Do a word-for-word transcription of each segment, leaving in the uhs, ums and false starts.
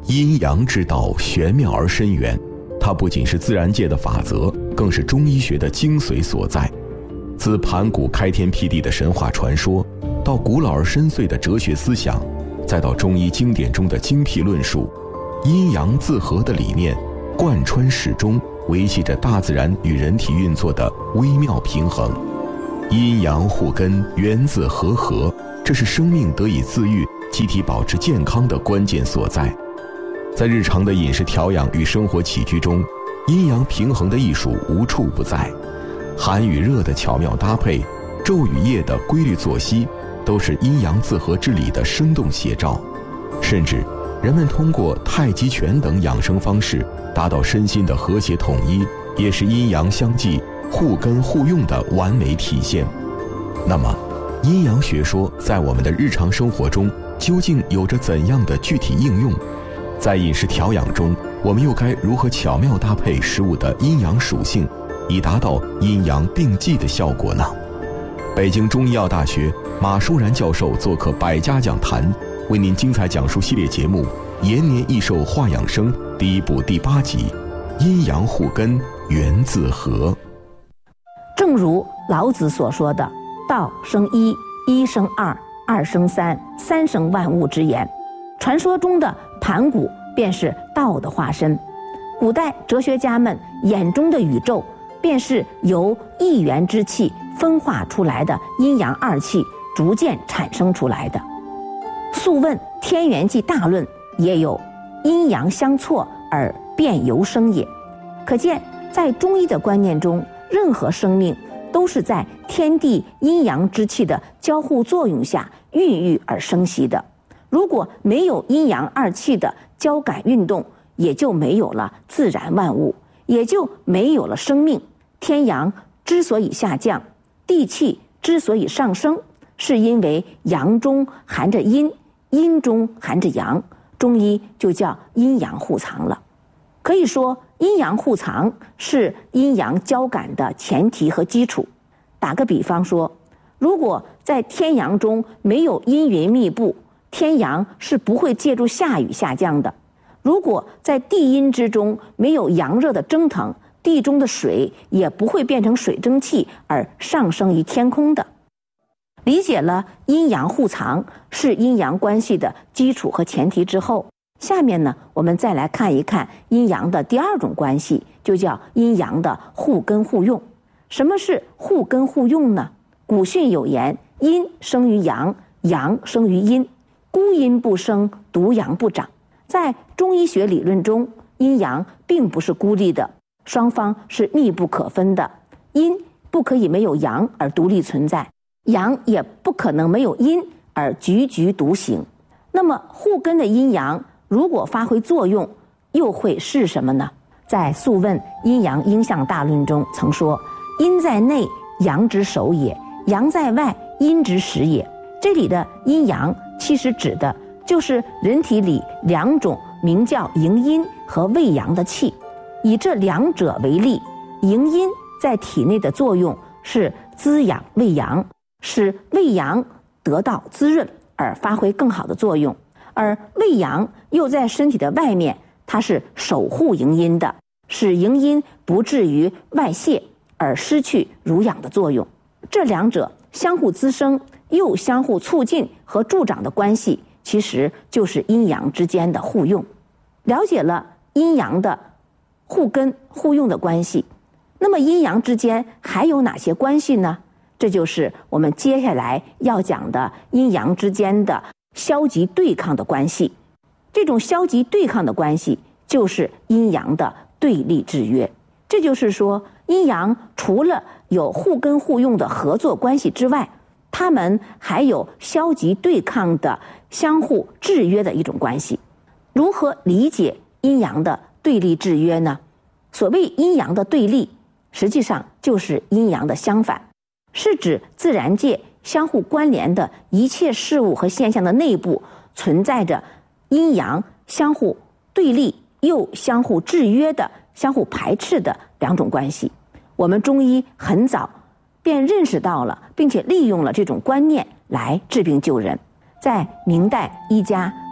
阴阳之道玄妙而深远，它不仅是自然界的法则，更是中医学的精髓所在。自盘古开天辟地的神话传说，到古老而深邃的哲学思想，再到中医经典中的精辟论述，阴阳自合的理念贯穿始终，维系着大自然与人体运作的微妙平衡。阴阳互根，源自和合，这是生命得以自愈、机体保持健康的关键所在。在日常的饮食调养与生活起居中，阴阳平衡的艺术无处不在。寒与热的巧妙搭配，昼与夜的规律作息，都是阴阳自合之理的生动写照。甚至人们通过太极拳等养生方式达到身心的和谐统一，也是阴阳相济、互根互用的完美体现。那么阴阳学说在我们的日常生活中究竟有着怎样的具体应用？在饮食调养中，我们又该如何巧妙搭配食物的阴阳属性，以达到阴阳并济的效果呢？北京中医药大学马舒然教授做客百家讲坛，为您精彩讲述系列节目《延年益寿话养生》第一部第八集：阴阳互根，源自和。 正如老子所说的“道生一，一生二，二生三，三生万物”之言，传说中的盘古便是道的化身。古代哲学家们眼中的宇宙，便是由一元之气分化出来的阴阳二气逐渐产生出来的。《素问·天元纪大论》也有“阴阳相错而变由生也”。可见，在中医的观念中，任何生命都是在天地阴阳之气的交互作用下孕育而生息的。如果没有阴阳二气的交感运动，也就没有了自然万物，也就没有了生命。天阳之所以下降，地气之所以上升，是因为阳中含着阴，阴中含着阳，中医就叫阴阳互藏了。可以说，阴阳互藏是阴阳交感的前提和基础。打个比方说，如果在天阳中没有阴云密布，天阳是不会借助下雨下降的。如果在地阴之中没有阳热的蒸腾，地中的水也不会变成水蒸气而上升于天空的。理解了阴阳互藏是阴阳关系的基础和前提之后，下面呢，我们再来看一看阴阳的第二种关系，就叫阴阳的互根互用。什么是互根互用呢？古训有言：阴生于阳，阳生于阴，孤阴不生，独阳不长。在中医学理论中，阴阳并不是孤立的，双方是密不可分的。阴不可以没有阳而独立存在，阳也不可能没有阴而踽踽独行。那么互根的阴阳如果发挥作用，又会是什么呢？在《素问·阴阳应象大论》中曾说：“阴在内，阳之首也；阳在外，阴之始也。”这里的阴阳其实指的就是人体里两种名叫营阴和卫阳的气。以这两者为例，营阴在体内的作用是滋养卫阳，使卫阳得到滋润而发挥更好的作用；而卫阳又在身体的外面，它是守护营阴的，使营阴不至于外泄而失去濡养的作用。这两者相互滋生又相互促进和助长的关系，其实就是阴阳之间的互用。了解了阴阳的互根互用的关系，那么阴阳之间还有哪些关系呢？这就是我们接下来要讲的阴阳之间的消极对抗的关系。这种消极对抗的关系就是阴阳的对立制约。这就是说，阴阳除了有互根互用的合作关系之外，它们还有消极对抗的相互制约的一种关系。如何理解阴阳的对立制约呢？所谓阴阳的对立，实际上就是阴阳的相反，是指自然界相互关联的一切事物和现象的内部存在着阴阳相互对立又相互制约的、相互排斥的两种关系。我们中医很早便认识到了，并且利用了这种观念来治病救人。在明代医家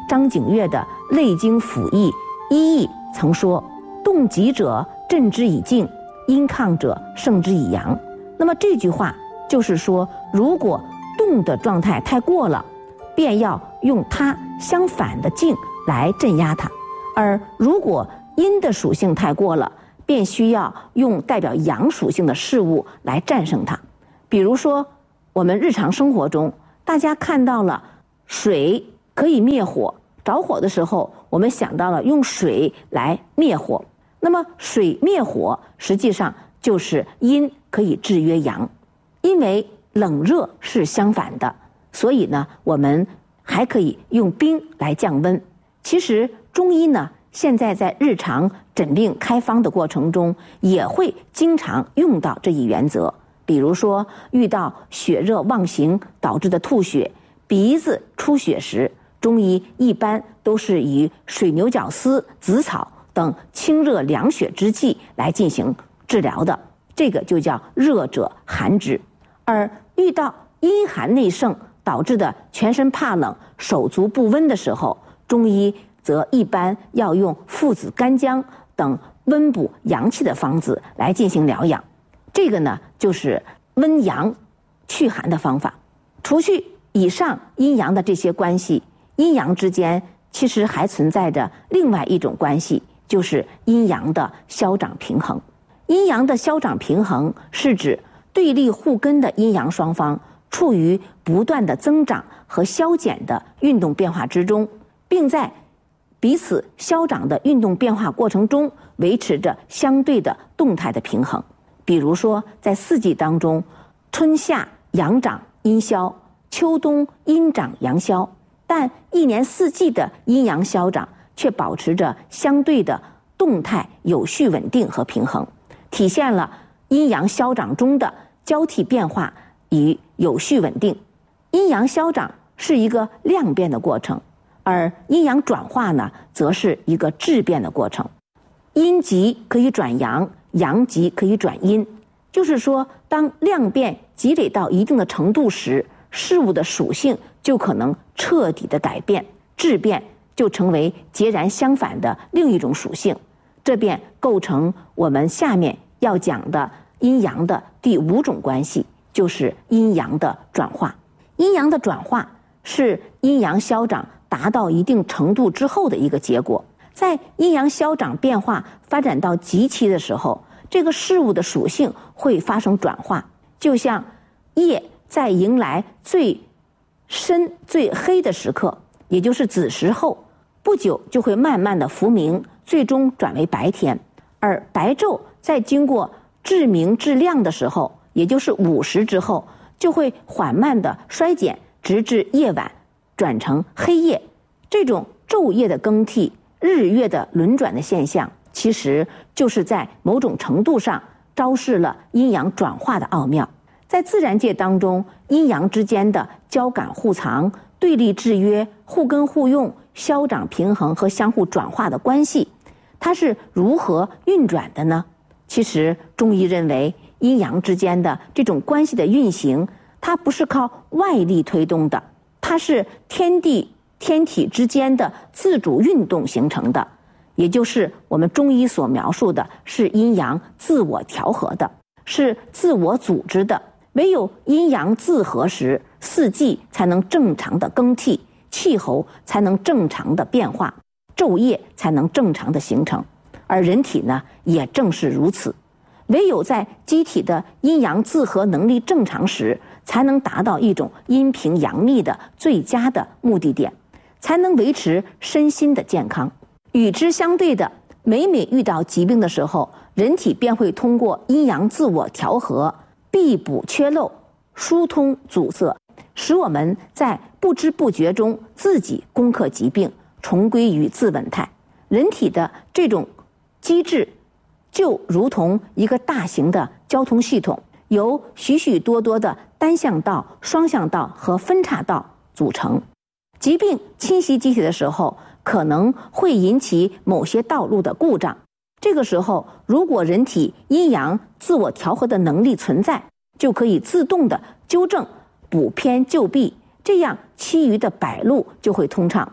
张景岳的《内经府义一义》曾说：“动极者镇之以静，阴亢者胜之以阳。”那么这句话就是说，如果动的状态太过了，便要用它相反的静来镇压它；而如果阴的属性太过了，便需要用代表阳属性的事物来战胜它。比如说，我们日常生活中，大家看到了水可以灭火，着火的时候，我们想到了用水来灭火。那么水灭火，实际上就是阴可以制约阳，因为冷热是相反的，所以呢，我们还可以用冰来降温。其实中医呢，现在在日常诊病开方的过程中，也会经常用到这一原则。比如说，遇到血热妄行导致的吐血、鼻子出血时，中医一般都是以水牛角丝、紫草等清热凉血之剂来进行治疗的，这个就叫热者寒之。而遇到阴寒内盛导致的全身怕冷、手足不温的时候，中医则一般要用附子干姜等温补阳气的方子来进行疗养。这个呢，就是温阳祛寒的方法。除去以上阴阳的这些关系，阴阳之间其实还存在着另外一种关系，就是阴阳的消长平衡。阴阳的消长平衡是指对立互根的阴阳双方处于不断的增长和消减的运动变化之中，并在彼此消长的运动变化过程中维持着相对的动态的平衡。比如说，在四季当中，春夏阳长阴消，秋冬阴长阳消，但一年四季的阴阳消长却保持着相对的动态、有序、稳定和平衡，体现了阴阳消长中的交替变化与有序稳定。阴阳消长是一个量变的过程，而阴阳转化呢，则是一个质变的过程。阴极可以转阳，阳极可以转阴，就是说，当量变积累到一定的程度时，事物的属性就可能彻底的改变，质变就成为截然相反的另一种属性，这便构成我们下面要讲的阴阳的第五种关系，就是阴阳的转化。阴阳的转化是阴阳消长达到一定程度之后的一个结果。在阴阳消长变化发展到极期的时候，这个事物的属性会发生转化，就像夜在迎来最深最黑的时刻，也就是子时后，不久就会慢慢的浮明，最终转为白天。而白昼在经过至明至亮的时候，也就是午时之后，就会缓慢的衰减，直至夜晚转成黑夜。这种昼夜的更替、日月的轮转的现象，其实就是在某种程度上昭示了阴阳转化的奥妙。在自然界当中，阴阳之间的交感互藏、对立制约、互根互用、消长平衡和相互转化的关系，它是如何运转的呢？其实中医认为，阴阳之间的这种关系的运行，它不是靠外力推动的，它是天地天体之间的自主运动形成的，也就是我们中医所描述的是阴阳自我调和的，是自我组织的。唯有阴阳自和时，四季才能正常的更替，气候才能正常的变化，昼夜才能正常的形成。而人体呢，也正是如此。唯有在机体的阴阳自和能力正常时，才能达到一种阴平阳密的最佳的目的点，才能维持身心的健康。与之相对的，每每遇到疾病的时候，人体便会通过阴阳自我调和，闭补缺漏，疏通阻塞，使我们在不知不觉中自己攻克疾病，重归于自稳态。人体的这种机制就如同一个大型的交通系统，由许许多多的单向道、双向道和分岔道组成。疾病侵袭机体的时候，可能会引起某些道路的故障。这个时候，如果人体阴阳自我调和的能力存在，就可以自动的纠正、补偏救弊，这样其余的百路就会通畅。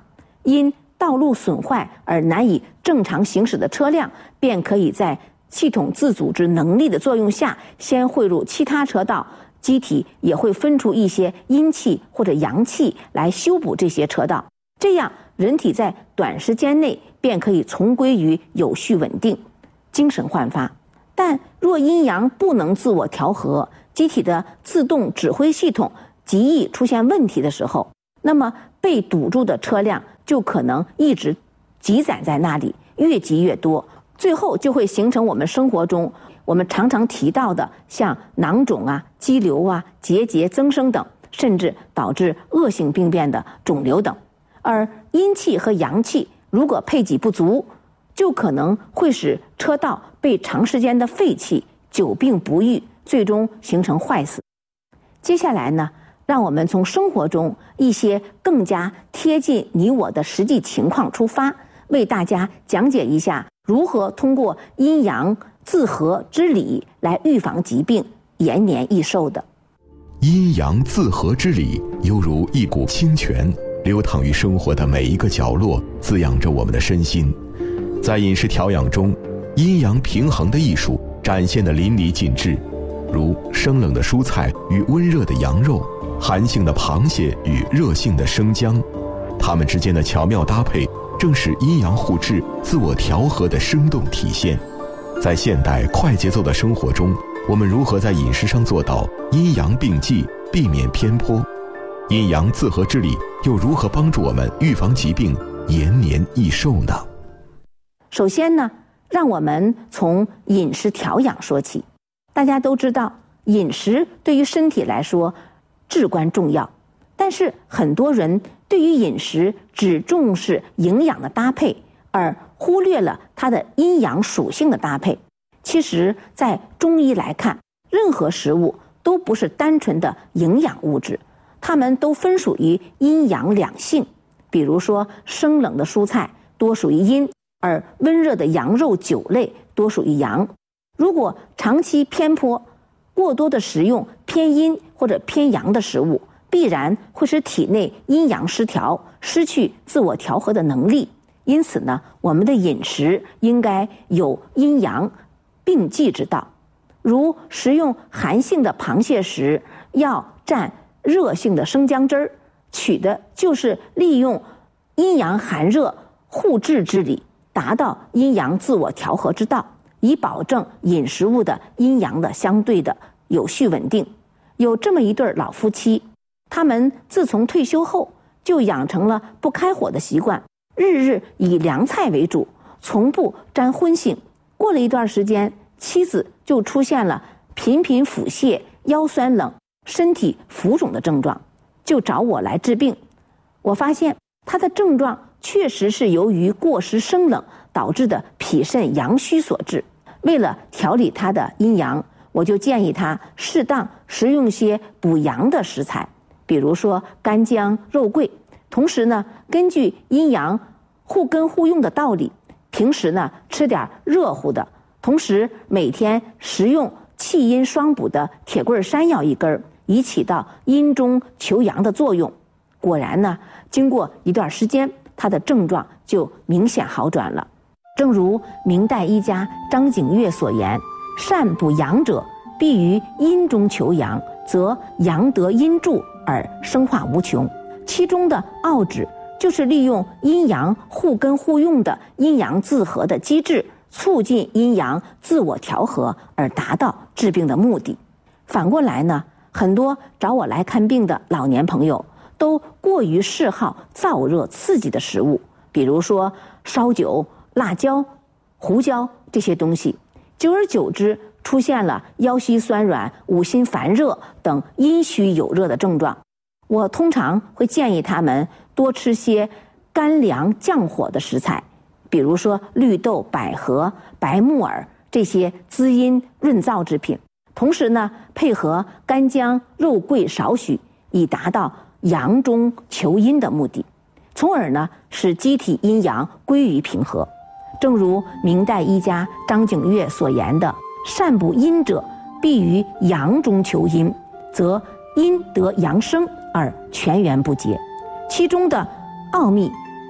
因道路损坏而难以正常行驶的车辆，便可以在系统自组织能力的作用下，先汇入其他车道，机体也会分出一些阴气或者阳气来修补这些车道，这样人体在短时间内便可以重归于有序稳定，精神焕发。但若阴阳不能自我调和，机体的自动指挥系统极易出现问题的时候，那么被堵住的车辆就可能一直积攒在那里，越积越多，最后就会形成我们生活中我们常常提到的像囊肿啊、肌瘤啊、结节增生等，甚至导致恶性病变的肿瘤等。而阴气和阳气如果配给不足，就可能会使车道被长时间的废弃，久病不愈，最终形成坏死。接下来呢，让我们从生活中一些更加贴近你我的实际情况出发，为大家讲解一下如何通过阴阳自和之理来预防疾病，延年益寿的。 阴阳自和之理犹如一股清泉，流淌于生活的每一个角落，滋养着我们的身心。在饮食调养中，阴阳平衡的艺术展现得淋漓尽致，如生冷的蔬菜与温热的羊肉，寒性的螃蟹与热性的生姜，它们之间的巧妙搭配，正是阴阳互治、自我调和的生动体现。在现代快节奏的生活中，我们如何在饮食上做到阴阳并济，避免偏颇？阴阳自和之理又如何帮助我们预防疾病，延年益寿呢？ 首先呢，让我们从饮食调养说起。大家都知道，饮食对于身体来说至关重要，但是很多人对于饮食只重视营养的搭配，而忽略了它的阴阳属性的搭配。其实在中医来看，任何食物都不是单纯的营养物质，它们都分属于阴阳两性。比如说生冷的蔬菜多属于阴，而温热的羊肉酒类多属于阳。如果长期偏颇，过多的食用偏阴或者偏阳的食物，必然会使体内阴阳失调，失去自我调和的能力。因此呢，我们的饮食应该有阴阳并济之道。如食用寒性的螃蟹时，要蘸热性的生姜汁儿，取的就是利用阴阳寒热互治之理，达到阴阳自我调和之道，以保证饮食物的阴阳的相对的有序稳定。有这么一对老夫妻，他们自从退休后就养成了不开火的习惯，日日以凉菜为主，从不沾荤腥。过了一段时间，妻子就出现了频频腹泻、腰酸冷、身体浮肿的症状，就找我来治病。我发现他的症状确实是由于过食生冷导致的脾肾阳虚所致。为了调理他的阴阳，我就建议他适当食用些补阳的食材，比如说干姜、肉桂。同时呢，根据阴阳互根互用的道理，平时呢吃点热乎的，同时每天食用气阴双补的铁棍山药一根，以起到阴中求阳的作用。果然呢，经过一段时间，他的症状就明显好转了。正如明代医家张景岳所言，善补阳者，必于阴中求阳，则阳得阴助而生化无穷。其中的奥旨就是利用阴阳互根互用的阴阳自和的机制，促进阴阳自我调和，而达到治病的目的。反过来呢，很多找我来看病的老年朋友都过于嗜好燥热刺激的食物，比如说烧酒、辣椒、胡椒这些东西，久而久之出现了腰膝酸软、五心烦热等阴虚有热的症状。我通常会建议他们多吃些甘凉降火的食材，比如说绿豆、百合、白木耳这些滋阴润燥之品，同时呢配合干姜、肉桂少许，以达到阳中求阴的目的，从而呢使机体阴阳归于平和。正如明代医家张景岳所言的，善补阴者，必于阳中求阴，则阴得阳生而全源不竭。其中的奥秘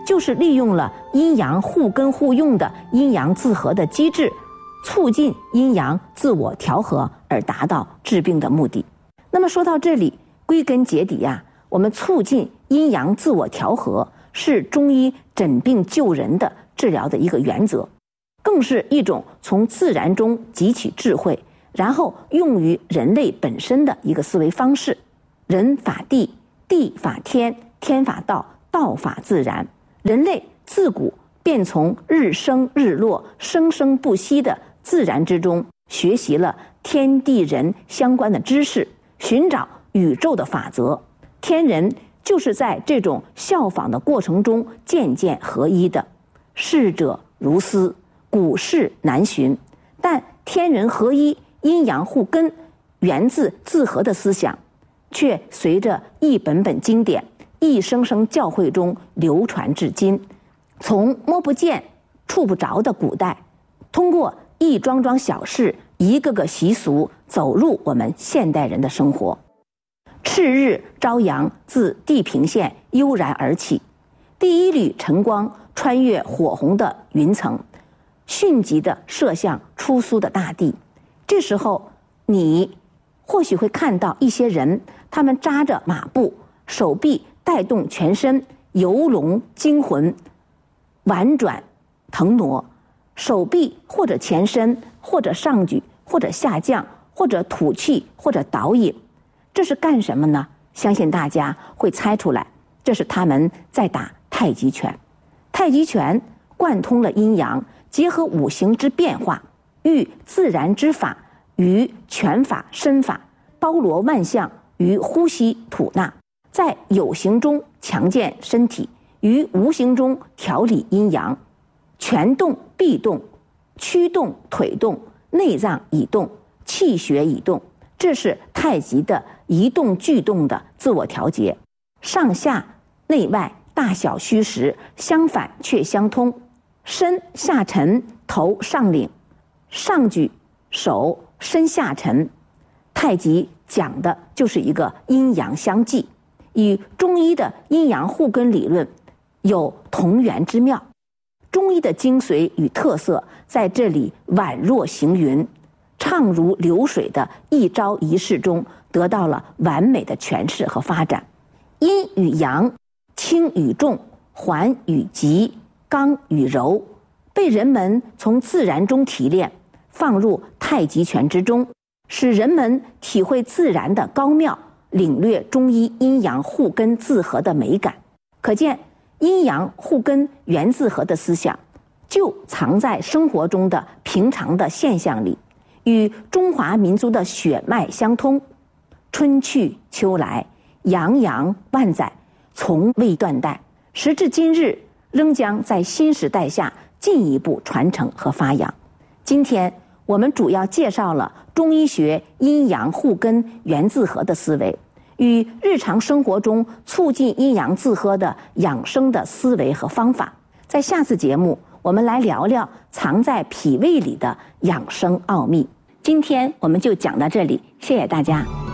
就是利用了阴阳互根互用的阴阳自合的机制，促进阴阳自我调和，而达到治病的目的。那么说到这里，归根结底呀、啊，我们促进阴阳自我调和是中医诊病救人的治疗的一个原则，更是一种从自然中汲取智慧，然后用于人类本身的一个思维方式。人法地，地法天，天法道，道法自然。人类自古便从日升日落、生生不息的自然之中学习了天地人相关的知识，寻找宇宙的法则。天人就是在这种效仿的过程中渐渐合一的。逝者如斯，古事难寻。但天人合一、阴阳互根、源自自合的思想，却随着一本本经典、一声声教诲中流传至今。从摸不见、触不着的古代，通过一桩桩小事、一个个习俗，走入我们现代人的生活。赤日朝阳自地平线悠然而起，第一缕晨光穿越火红的云层，迅疾地射向出苏的大地。这时候，你或许会看到一些人，他们扎着马步，手臂带动全身，游龙惊魂，婉转腾挪，手臂或者前伸，或者上举，或者下降，或者吐气，或者导引。这是干什么呢？相信大家会猜出来，这是他们在打太极拳。太极拳贯通了阴阳，结合五行之变化，寓自然之法于拳法身法，包罗万象于呼吸吐纳，在有形中强健身体，于无形中调理阴阳。拳动臂动，驱动腿动，内脏已动，气血已动，这是太极的一动俱动的自我调节。上下内外大小虚实相反却相通，身下沉，头上领，上举手，身下沉。太极讲的就是一个阴阳相济，与中医的阴阳互根理论有同源之妙。中医的精髓与特色在这里宛若行云，畅如流水的一招一式中得到了完美的诠释和发展。阴与阳，轻与重，缓与急，刚与柔，被人们从自然中提炼，放入太极拳之中，使人们体会自然的高妙，领略中医阴阳互根自合的美感。可见阴阳互根源自合的思想，就藏在生活中的平常的现象里，与中华民族的血脉相通。春去秋来，洋洋万载，从未断代，时至今日，仍将在新时代下进一步传承和发扬。今天我们主要介绍了中医学阴阳互根源自合的思维，与日常生活中促进阴阳自合的养生的思维和方法。在下次节目，我们来聊聊藏在脾胃里的养生奥秘。今天我们就讲到这里，谢谢大家。